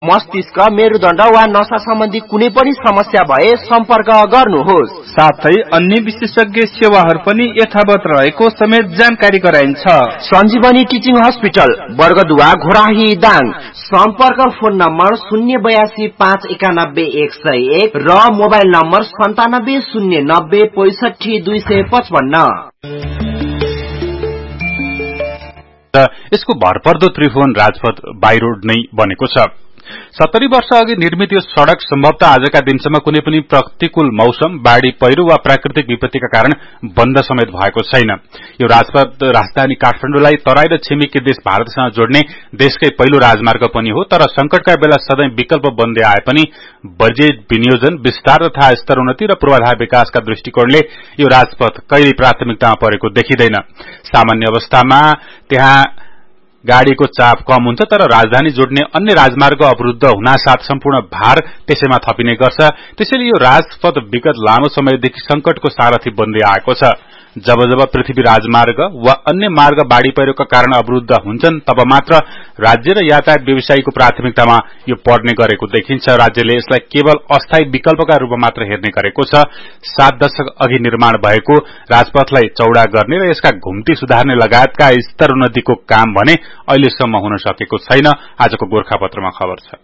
मस्तिष्क, मेरुदण्ड वा नसा सम्बन्धी कुनै पनि समस्या भए सम्पर्क गर्नुहोस्। साथै अन्य विशेषज्ञ सेवाहरू पनि यथावत रहेको समेत जानकारी गराइन्छ। सञ्जीवनी टिचिङ हस्पिटल, बर्गदुवा, घोराही, दाङ। सम्पर्क फोन नम्बर 082519101 र मोबाइल नम्बर 9709065255। यसको भरपर्दो त्रिभुवन राजपथ बाई रोड नै बनेको छ। 70 वर्ष अघि निर्मित यो सड़क सम्भवतः आजका दिनसम्म कुनै पनि प्रतिकूल मौसम, बाढ़ी, पहिरो वा प्राकृतिक विपत्तिका कारण बन्द समेत भएको छैन। यो राजपथ राजधानी काठमाडौँलाई तराई र छिमेकी देश भारतसँग जोड्ने देशकै पहिलो राजमार्ग पनि हो। तर संकटका बेला सधैँ विकल्प बन्दै आए पनि बजेट विनियोजन, विस्तार तथा स्तरोन्नति र पूर्वाधार विकासका दृष्टिकोणले यो राजपथ कहिल्यै प्राथमिकतामा परेको देखिँदैन। सामान्य अवस्थामा त्यहाँ गाड़ीको चाप कम हुन्छ, तर राजधानी जोड्ने अन्य राजमार्ग अवरुद्ध हुनासाथ सम्पूर्ण भार त्यसैमा थपिने गर्छ। त्यसैले यो राजपथ विगत लामो समयदेखि संकटको सारथी बन्दै आएको छ। जब जब पृथ्वी राजमार्ग वा अन्य मार्ग बाढ़ी पहिरोका कारण अवरुद्ध हुन्छन् तब मात्र राज्य र यातायात व्यवसायीको प्राथमिकतामा यो पर्ने गरेको देखिन्छ। राज्यले यसलाई केवल अस्थायी विकल्पका रूपमा मात्र हेर्ने गरेको छ। 7 दशक अघि निर्माण भएको राजपथलाई चौड़ा गर्ने र यसका घुम्ती सुधार्ने लगायतका स्तरोन्नतिको काम भने अहिलेसम्म हुन सकेको छैन। आजको गोरखापत्रमा खबर छ।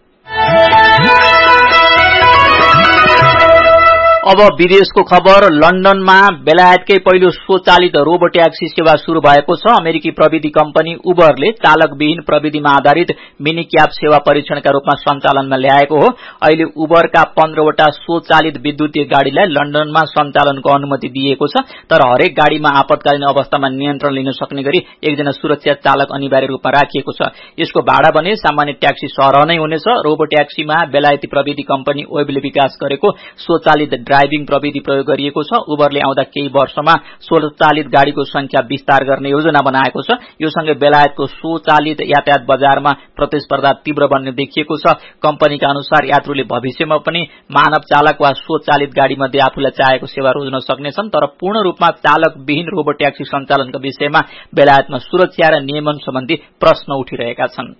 अब विदेशको खबर। लन्डनमा बेलायतकै पहिलो स्वचालित रोबो ट्याक्सी सेवा शुरू भएको छ। अमेरिकी प्रविधि कम्पनी उबरले चालकविहीन प्रविधिमा आधारित मिनी क्याब सेवा परीक्षणका रूपमा सञ्चालनमा ल्याएको हो। अहिले उबरका 15 वटा स्वचालित विद्युतीय गाड़ीलाई लन्डनमा सञ्चालनको अनुमति दिएको छ। तर हरेक गाड़ीमा आपतकालीन अवस्थामा नियन्त्रण लिन सक्ने गरी एकजना सुरक्षा चालक अनिवार्य रूपमा राखिएको छ। यसको भाडा भने सामान्य ट्याक्सी सरह नै हुनेछ। रोबो ट्याक्सीमा बेलायती प्रविधि कम्पनी वेबले विकास गरेको स्वचालित ड्राइभिङ प्रविधि प्रयोग गरिएको छ। उबरले आउँदा केही वर्षमा स्वचालित गाड़ीको संख्या विस्तार गर्ने योजना बनाएको छ। यो सँगै बेलायतको स्वचालित यातायात बजारमा प्रतिस्पर्धा तीव्र बन्ने देखिएको छ। कम्पनीका अनुसार यात्रुले भविष्यमा पनि मानव चालक वा स्वचालित गाड़ी मध्ये आफूलाई चाहेको सेवा रोज्न सक्नेछन्। तर पूर्ण रूपमा चालकविहीन रोबो ट्याक्सी सञ्चालनको विषयमा बेलायतमा सुरक्षा र नियमन सम्बन्धी प्रश्न उठिरहेका छन्।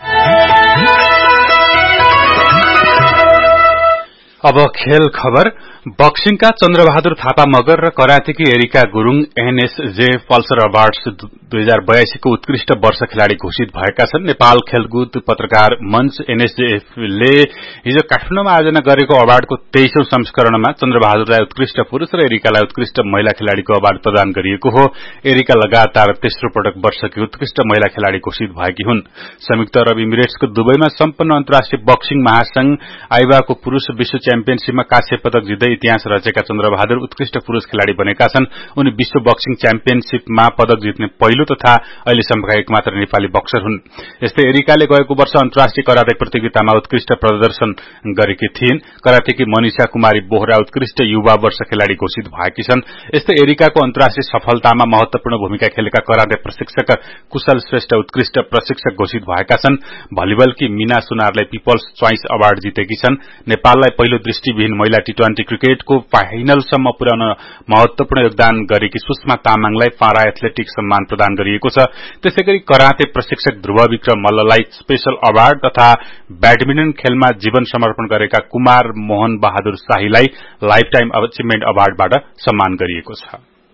अब खेल खबर। बक्सिङका चन्द्रबहादुर थापा मगर र करातेकी एरिका गुरुङ एनएसजे पल्सर अवार्ड्स 2082 को उत्कृष्ट वर्ष खेलाड़ी घोषित भएका छन्। नेपाल खेलकुद पत्रकार मंच एनएसजेएफले हिजो काठमाडौँमा आयोजना गरेको अवार्डको 23औं संस्करणमा चन्द्रबहादुरलाई उत्कृष्ट पुरूष र एरिकालाई उत्कृष्ट महिला खेलाड़ीको अवार्ड प्रदान गरिएको हो। एरिका लगातार तेस्रो पटक वर्षकी उत्कृष्ट महिला खेलाड़ी घोषित भएकी हुन्। संयुक्त अरब इमिरेट्सको दुबईमा सम्पन्न अन्तर्राष्ट्रिय बक्सिङ महासंघ आइवाको पुरूष विश्व च्याम्पियनशीपमा काँस्य पदक जित्दै इतिहास रचेका चन्द्रबहादुर उत्कृष्ट पुरूष खेलाड़ी बनेका छन्। उनी विश्व बक्सिङ च्याम्पियनशीपमा पदक जित्ने पहिलो तथा अहिलेसम्मका एकमात्र नेपाली बक्सर हुन्। यस्तै एरिकाले गएको वर्ष अन्तर्राष्ट्रिय कराते प्रतियोगितामा उत्कृष्ट प्रदर्शन गरेकी थिइन्। करातेकी मनिषा कुमारी बोहरा उत्कृष्ट युवा वर्ष खेलाड़ी घोषित भएकी छन्। यस्तै एरिकाको अन्तर्राष्ट्रिय सफलतामा महत्वपूर्ण भूमिका खेलेका कराते प्रशिक्षक कुशल श्रेष्ठ उत्कृष्ट प्रशिक्षक घोषित भएका छन्। भलिबलकी मीना सुनारले पिपल्स च्वाइस अवार्ड जितेकी छन्। नेपाललाई पहिलो दृष्टिविहीन महिला टी20 क्रिकेटको फाइनलसम्म पुर्याउन महत्वपूर्ण योगदान गरेकी सुषमा तामाङलाई पारा एथलेटिक्स सम्मान प्रदान गरिएको छ। त्यसैगरी कराते प्रशिक्षक ध्रुव विक्रम मल्ललाई स्पेशल अवार्ड तथा ब्याडमिन्टन खेलमा जीवन समर्पण गरेका Kumar Mohan Bahadur शाहीलाई life time achievement अवार्डबाट सम्मान गरिएको छ।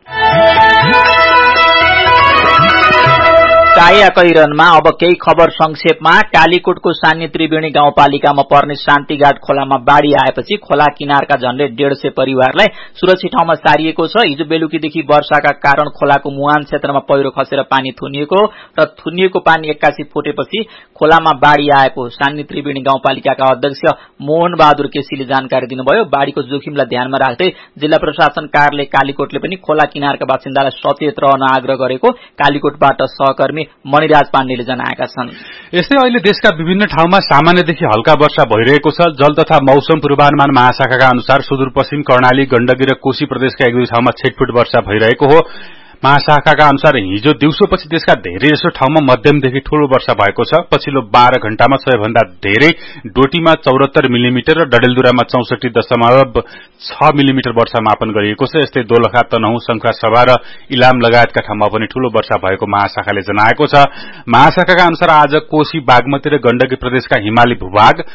चाया कैरनमा अब केही खबर संक्षेपमा। कालीकोटको सान्य त्रिवेणी गाउँपालिकामा पर्ने शान्तिघाट खोलामा बाढ़ी आएपछि खोला किनारका झण्डै 150 परिवारलाई सुरक्षित ठाउँमा सारिएको छ। हिजो बेलुकीदेखि वर्षाका कारण खोलाको मुहान क्षेत्रमा पहिरो खसेर पानी थुनिएको र थुनिएको पानी एक्कासी फुटेपछि खोलामा बाढ़ी आएको सान्य त्रिवेणी गाउँपालिकाका अध्यक्ष मोहन बहादुर केसीले जानकारी दिनुभयो। बाढ़ीको जोखिमलाई ध्यानमा राख्दै जिल्ला प्रशासन कार्यालय कालीकोटले पनि खोला किनारका बासिन्दालाई सचेत रहन आग्रह गरेको कालीकोटबाट सहकर्मी मणिराज पाण्डेले जनाएका छन्। यस्तै अहिले देशका विभिन्न ठाउँमा सामान्यदेखि हल्का वर्षा भइरहेको छ। जल तथा मौसम पूर्वानुमान महाशाखाका अनुसार सुदूरपश्चिम कर्णाली, गण्डकी र कोशी प्रदेशका एक दुई ठाउँमा छिटपुट वर्षा भइरहेको हो। महाशाखाका अनुसार हिजो दिउँसोपछि देशका धेरैजसो ठाउँमा मध्यमदेखि ठूलो वर्षा भएको छ। पछिल्लो 12 घण्टामा सबैभन्दा धेरै डोटीमा 74 मिलिमिटर र डडेलधुरामा 64.6 मिलिमिटर वर्षा मापन गरिएको छ। यस्तै दोलखा, तनहुँ, शंखुवासभा र इलाम लगायतका ठाउँमा पनि ठूलो वर्षा भएको महाशाखाले जनाएको छ। महाशाखाका अनुसार आज कोशी, बागमती र गण्डकी प्रदेशका हिमाली भूभाग